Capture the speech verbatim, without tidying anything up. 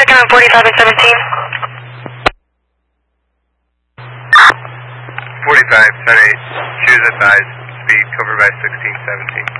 second on forty-five and seventeen. forty-five, ten eight, choose advised, speed covered by sixteen seventeen.